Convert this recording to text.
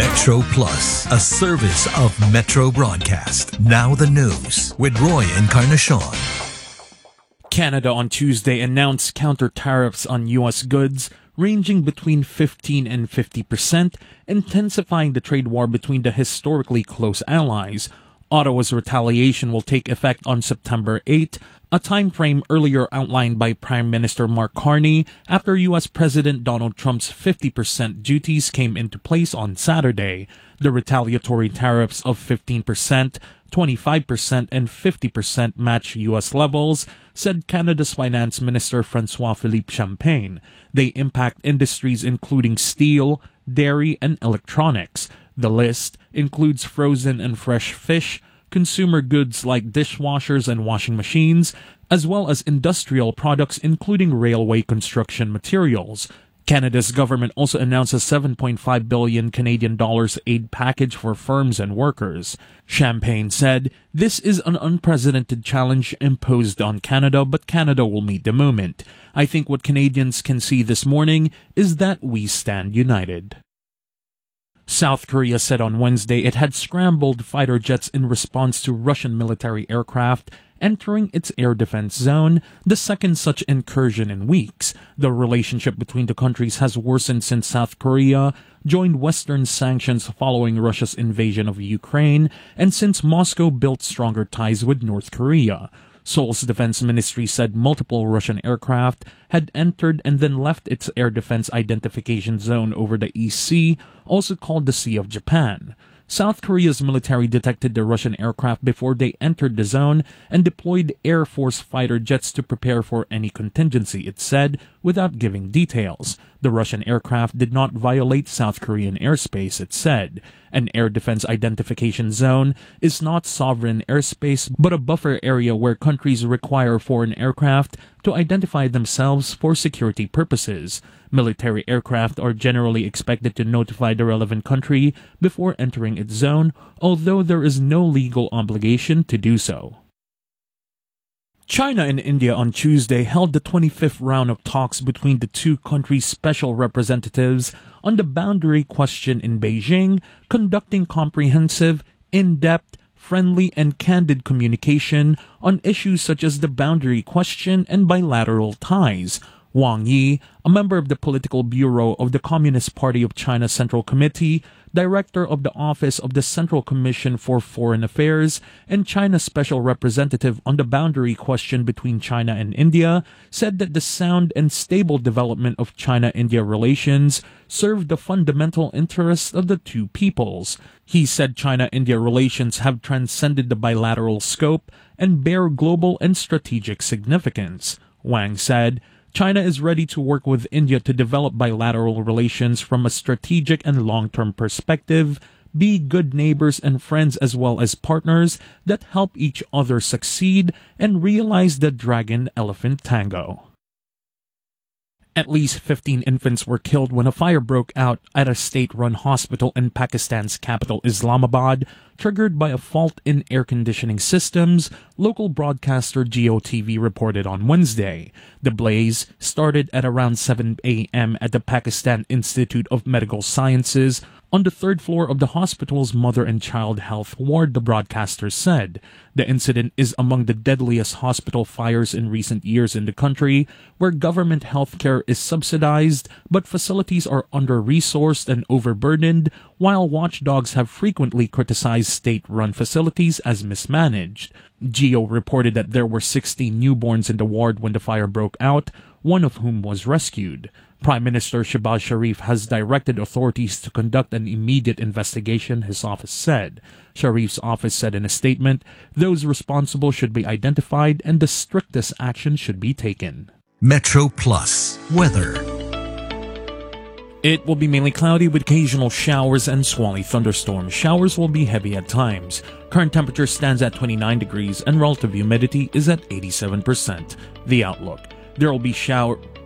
Metro Plus, a service of Metro Broadcast. Now the news with Roy Encarnacion. Canada on Tuesday announced counter tariffs on U.S. goods ranging between 15 and 50%, intensifying the trade war between the historically close allies. Ottawa's retaliation will take effect on September 8, a time frame earlier outlined by Prime Minister Mark Carney after U.S. President Donald Trump's 50% duties came into place on Saturday. The retaliatory tariffs of 15%, 25% and 50% match U.S. levels, said Canada's Finance Minister François-Philippe Champagne. They impact industries including steel, dairy and electronics. The list includes frozen and fresh fish, consumer goods like dishwashers and washing machines, as well as industrial products including railway construction materials. Canada's government also announced a 7.5 billion Canadian dollars aid package for firms and workers. Champagne said, "This is an unprecedented challenge imposed on Canada, but Canada will meet the moment. I think what Canadians can see this morning is that we stand united." South Korea said on Wednesday it had scrambled fighter jets in response to Russian military aircraft entering its air defense zone, the second such incursion in weeks. The relationship between the countries has worsened since South Korea joined Western sanctions following Russia's invasion of Ukraine, and since Moscow built stronger ties with North Korea. Seoul's defense ministry said multiple Russian aircraft had entered and then left its air defense identification zone over the East Sea, also called the Sea of Japan. South Korea's military detected the Russian aircraft before they entered the zone and deployed Air Force fighter jets to prepare for any contingency, it said, without giving details. The Russian aircraft did not violate South Korean airspace, it said. An air defense identification zone is not sovereign airspace but a buffer area where countries require foreign aircraft to identify themselves for security purposes. Military aircraft are generally expected to notify the relevant country before entering its zone, although there is no legal obligation to do so. China and India on Tuesday held the 25th round of talks between the two countries' special representatives on the boundary question in Beijing, conducting comprehensive, in-depth, friendly and candid communication on issues such as the boundary question and bilateral ties. Wang Yi, a member of the Political Bureau of the Communist Party of China Central Committee, director of the Office of the Central Commission for Foreign Affairs, and China's special representative on the boundary question between China and India, said that the sound and stable development of China-India relations served the fundamental interests of the two peoples. He said China-India relations have transcended the bilateral scope and bear global and strategic significance. Wang said, China is ready to work with India to develop bilateral relations from a strategic and long-term perspective, be good neighbors and friends as well as partners that help each other succeed and realize the dragon-elephant tango. At least 15 infants were killed when a fire broke out at a state-run hospital in Pakistan's capital Islamabad, triggered by a fault in air conditioning systems, local broadcaster GeoTV reported on Wednesday. The blaze started at around 7 a.m. at the Pakistan Institute of Medical Sciences on the third floor of the hospital's mother and child health ward, the broadcaster said. The incident is among the deadliest hospital fires in recent years in the country, where government health care is subsidized, but facilities are under-resourced and overburdened, while watchdogs have frequently criticized state-run facilities as mismanaged. Geo reported that there were 16 newborns in the ward when the fire broke out, one of whom was rescued. Prime Minister Shehbaz Sharif has directed authorities to conduct an immediate investigation, his office said. Sharif's office said in a statement, those responsible should be identified and the strictest action should be taken. Metro Plus weather. It will be mainly cloudy with occasional showers and squally thunderstorms. Showers will be heavy at times. Current temperature stands at 29 degrees and relative humidity is at 87%. The outlook. There will be